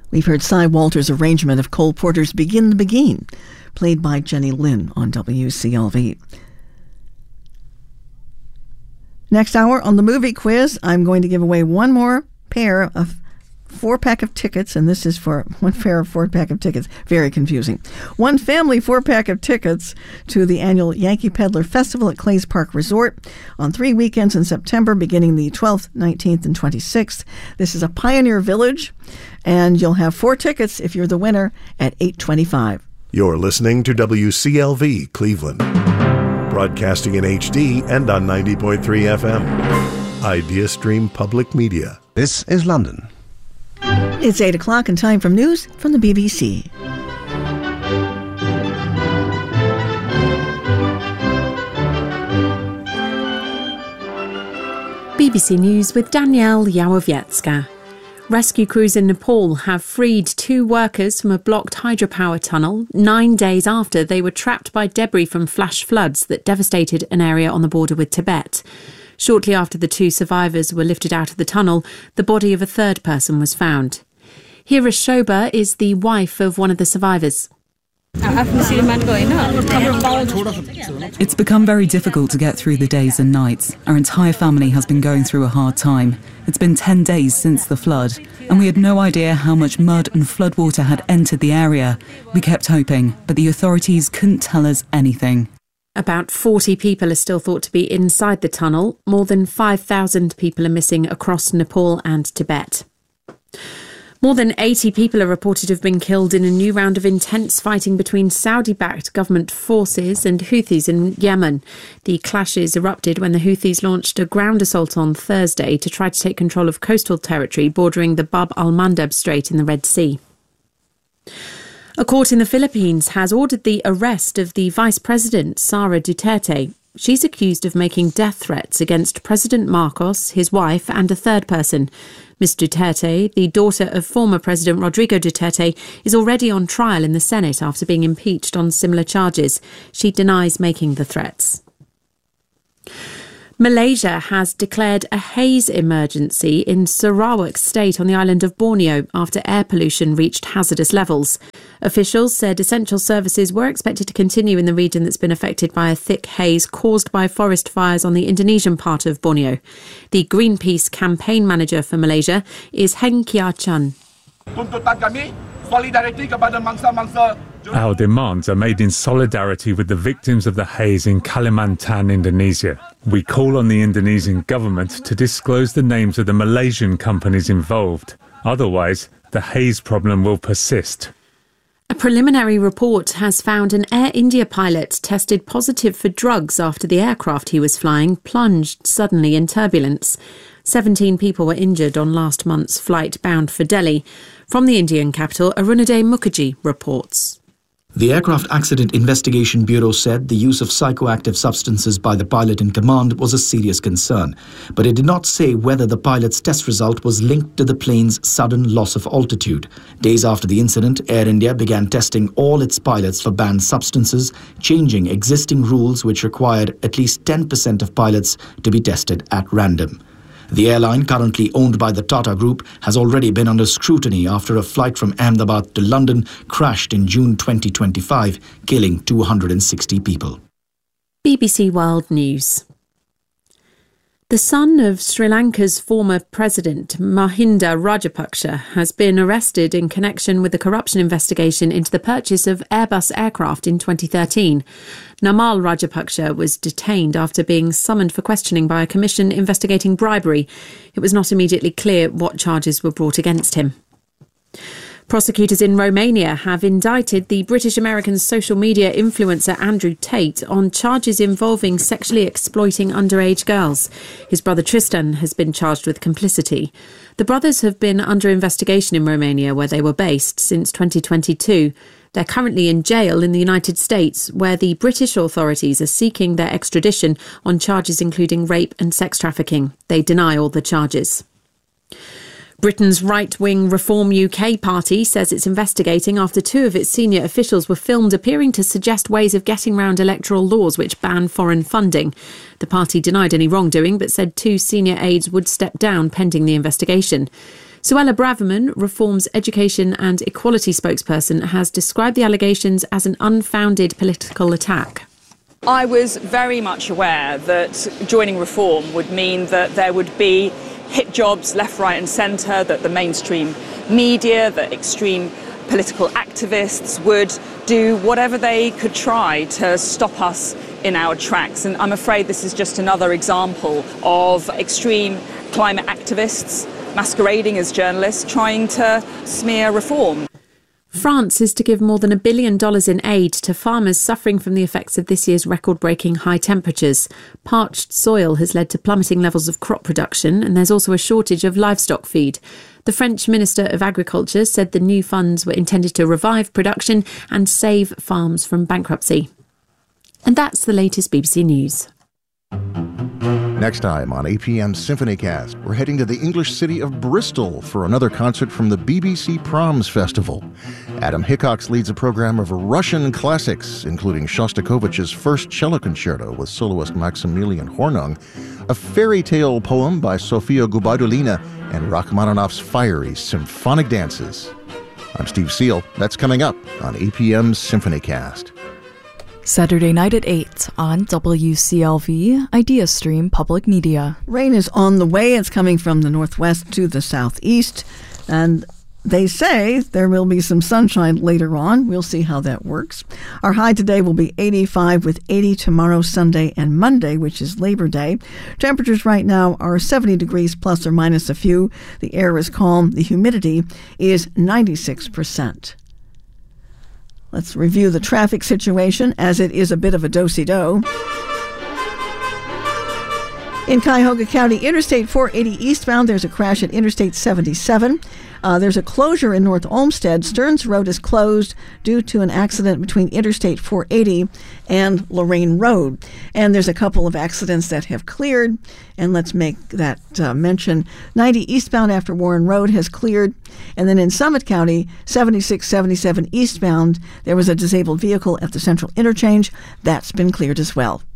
We've heard Cy Walters' arrangement of Cole Porter's Begin the Beguine, played by Jenny Lynn on WCLV. Next hour on the movie quiz, I'm going to give away one more pair of 4-pack of tickets, and this is for one pair of 4-pack of tickets. Very confusing. One family 4-pack of tickets to the annual Yankee Peddler Festival at Clays Park Resort on 3 weekends in September, beginning the 12th, 19th, and 26th. This is a Pioneer Village, and you'll have 4 tickets if you're the winner at $8.25. You're listening to WCLV Cleveland, broadcasting in HD and on 90.3 FM. IdeaStream Public Media. This is London. It's 8 o'clock and time for news from the BBC. BBC News with Danielle Yawowiecka. Rescue crews in Nepal have freed 2 workers from a blocked hydropower tunnel 9 days after they were trapped by debris from flash floods that devastated an area on the border with Tibet. Shortly after the 2 survivors were lifted out of the tunnel, the body of a 3rd person was found. Hira Shoba is the wife of one of the survivors. It's become very difficult to get through the days and nights. Our entire family has been going through a hard time. It's been 10 days since the flood, and we had no idea how much mud and floodwater had entered the area. We kept hoping, but the authorities couldn't tell us anything. About 40 people are still thought to be inside the tunnel. More than 5,000 people are missing across Nepal and Tibet. More than 80 people are reported to have been killed in a new round of intense fighting between Saudi-backed government forces and Houthis in Yemen. The clashes erupted when the Houthis launched a ground assault on Thursday to try to take control of coastal territory bordering the Bab al-Mandeb Strait in the Red Sea. A court in the Philippines has ordered the arrest of the Vice President, Sara Duterte. She's accused of making death threats against President Marcos, his wife, and a 3rd person. Ms. Duterte, the daughter of former President Rodrigo Duterte, is already on trial in the Senate after being impeached on similar charges. She denies making the threats. Malaysia has declared a haze emergency in Sarawak State on the island of Borneo after air pollution reached hazardous levels. Officials said essential services were expected to continue in the region that's been affected by a thick haze caused by forest fires on the Indonesian part of Borneo. The Greenpeace campaign manager for Malaysia is Heng Kia Chan. Tuntutan kami, solidariti kepada mangsa-mangsa. Our demands are made in solidarity with the victims of the haze in Kalimantan, Indonesia. We call on the Indonesian government to disclose the names of the Malaysian companies involved. Otherwise, the haze problem will persist. A preliminary report has found an Air India pilot tested positive for drugs after the aircraft he was flying plunged suddenly in turbulence. 17 people were injured on last month's flight bound for Delhi. From the Indian capital, Arunadhay Mukherjee reports. The Aircraft Accident Investigation Bureau said the use of psychoactive substances by the pilot in command was a serious concern, but it did not say whether the pilot's test result was linked to the plane's sudden loss of altitude. Days after the incident, Air India began testing all its pilots for banned substances, changing existing rules which required at least 10% of pilots to be tested at random. The airline, currently owned by the Tata Group, has already been under scrutiny after a flight from Ahmedabad to London crashed in June 2025, killing 260 people. BBC World News. The son of Sri Lanka's former president, Mahinda Rajapaksa, has been arrested in connection with the corruption investigation into the purchase of Airbus aircraft in 2013. Namal Rajapaksa was detained after being summoned for questioning by a commission investigating bribery. It was not immediately clear what charges were brought against him. Prosecutors in Romania have indicted the British-American social media influencer Andrew Tate on charges involving sexually exploiting underage girls. His brother Tristan has been charged with complicity. The brothers have been under investigation in Romania, where they were based, since 2022. They're currently in jail in the United States, where the British authorities are seeking their extradition on charges including rape and sex trafficking. They deny all the charges. Britain's right-wing Reform UK party says it's investigating after 2 of its senior officials were filmed appearing to suggest ways of getting round electoral laws which ban foreign funding. The party denied any wrongdoing but said 2 senior aides would step down pending the investigation. Suella Braverman, Reform's education and equality spokesperson, has described the allegations as an unfounded political attack. I was very much aware that joining Reform would mean that there would be hit jobs left, right and centre, that the mainstream media, that extreme political activists would do whatever they could try to stop us in our tracks. And I'm afraid this is just another example of extreme climate activists masquerading as journalists trying to smear Reform. France is to give more than $1 billion in aid to farmers suffering from the effects of this year's record-breaking high temperatures. Parched soil has led to plummeting levels of crop production, and there's also a shortage of livestock feed. The French Minister of Agriculture said the new funds were intended to revive production and save farms from bankruptcy. And that's the latest BBC News. Next time on APM Symphonycast, we're heading to the English city of Bristol for another concert from the BBC Proms Festival. Adam Hickox leads a program of Russian classics, including Shostakovich's first cello concerto with soloist Maximilian Hornung, a fairy tale poem by Sofia Gubaidulina, and Rachmaninoff's fiery symphonic dances. I'm Steve Seal. That's coming up on APM Symphonycast. Saturday night at 8 on WCLV, IdeaStream Public Media. Rain is on the way. It's coming from the northwest to the southeast, and they say there will be some sunshine later on. We'll see how that works. Our high today will be 85 with 80 tomorrow, Sunday, and Monday, which is Labor Day. Temperatures right now are 70 degrees plus or minus a few. The air is calm. The humidity is 96%. Let's review the traffic situation, as it is a bit of a do-si-do. In Cuyahoga County, Interstate 480 eastbound, there's a crash at Interstate 77. There's a closure in North Olmsted. Stearns Road is closed due to an accident between Interstate 480 and Lorraine Road. And there's a couple of accidents that have cleared. And let's make that mention. 90 eastbound after Warren Road has cleared. And then in Summit County, 7677 eastbound, there was a disabled vehicle at the Central Interchange. That's been cleared as well.